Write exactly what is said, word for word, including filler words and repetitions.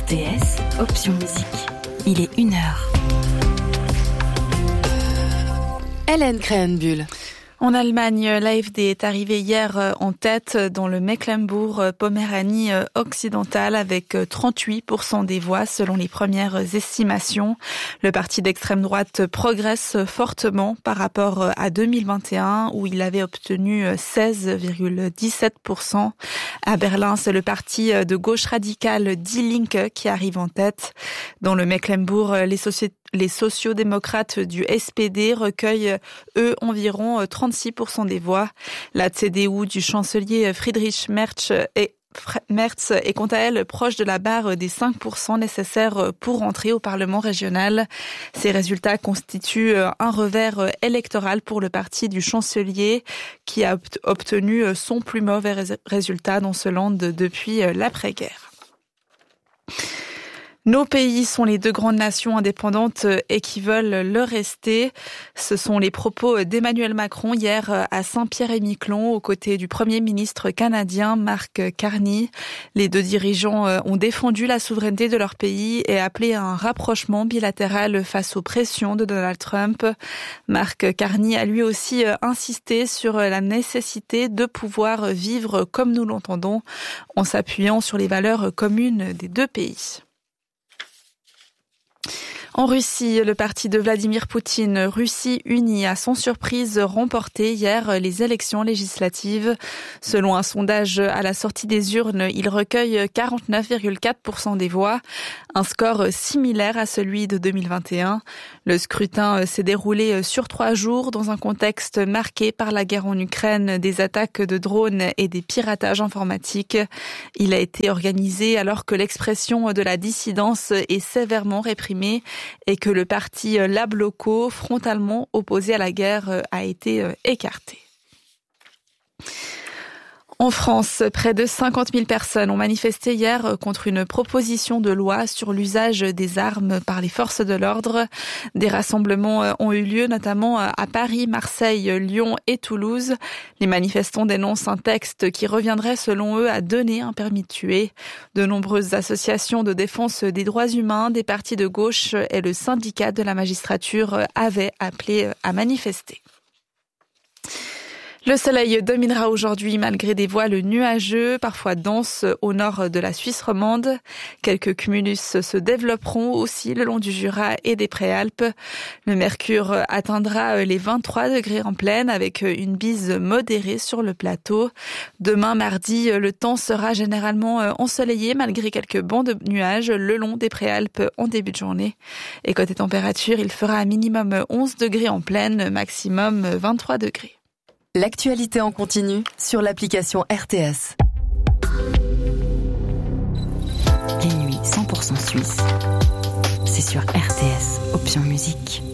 R T S, option musique. Il est une heure. Hélène Krähenbühl. En Allemagne, l'A F D est arrivé hier en tête dans le Mecklembourg-Poméranie occidental avec trente-huit pour cent des voix selon les premières estimations. Le parti d'extrême droite progresse fortement par rapport à deux mille vingt et un où il avait obtenu seize virgule dix-sept pour cent. À Berlin, c'est le parti de gauche radicale Die Linke qui arrive en tête. Dans le Mecklembourg, les sociétés Les sociodémocrates du S P D recueillent, eux, environ trente-six pour cent des voix. La C D U du chancelier Friedrich Merz est Merz est quant à elle proche de la barre des cinq pour cent nécessaires pour entrer au Parlement régional. Ces résultats constituent un revers électoral pour le parti du chancelier qui a obtenu son plus mauvais résultat dans ce land depuis l'après-guerre. Nos pays sont les deux grandes nations indépendantes et qui veulent le rester. Ce sont les propos d'Emmanuel Macron hier à Saint-Pierre-et-Miquelon aux côtés du Premier ministre canadien Mark Carney. Les deux dirigeants ont défendu la souveraineté de leur pays et appelé à un rapprochement bilatéral face aux pressions de Donald Trump. Mark Carney a lui aussi insisté sur la nécessité de pouvoir vivre comme nous l'entendons en s'appuyant sur les valeurs communes des deux pays. En Russie, le parti de Vladimir Poutine, Russie Unie, a sans surprise remporté hier les élections législatives. Selon un sondage à la sortie des urnes, il recueille quarante-neuf virgule quatre pour cent des voix, un score similaire à celui de deux mille vingt et un. Le scrutin s'est déroulé sur trois jours dans un contexte marqué par la guerre en Ukraine, des attaques de drones et des piratages informatiques. Il a été organisé alors que l'expression de la dissidence est sévèrement réprimée et que le parti Labloco, frontalement opposé à la guerre, a été écarté. En France, près de cinquante mille personnes ont manifesté hier contre une proposition de loi sur l'usage des armes par les forces de l'ordre. Des rassemblements ont eu lieu notamment à Paris, Marseille, Lyon et Toulouse. Les manifestants dénoncent un texte qui reviendrait selon eux à donner un permis de tuer. De nombreuses associations de défense des droits humains, des partis de gauche et le syndicat de la magistrature avaient appelé à manifester. Le soleil dominera aujourd'hui malgré des voiles nuageux, parfois denses au nord de la Suisse romande. Quelques cumulus se développeront aussi le long du Jura et des Préalpes. Le mercure atteindra les vingt-trois degrés en plaine avec une bise modérée sur le plateau. Demain mardi, le temps sera généralement ensoleillé malgré quelques bancs de nuages le long des Préalpes en début de journée. Et côté température, il fera un minimum onze degrés en plaine, maximum vingt-trois degrés. L'actualité en continu sur l'application R T S. Les nuits cent pour cent suisses, c'est sur R T S, option musique.